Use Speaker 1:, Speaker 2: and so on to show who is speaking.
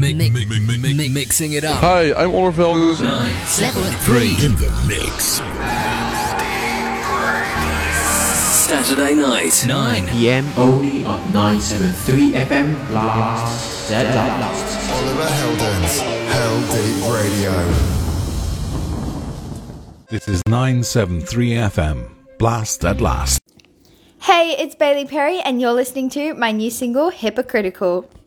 Speaker 1: Mixing it up.
Speaker 2: Hi, I'm Orville.
Speaker 1: Level 3 in the mix. Saturday night, 9
Speaker 3: PM only on 973 FM Blast That Last.
Speaker 4: Oliver Heldens, Hell Deep Radio.
Speaker 5: This is 973 FM Blast at Last.
Speaker 6: Hey, it's Bailey Perry and you're listening to my new single, Hypocritical.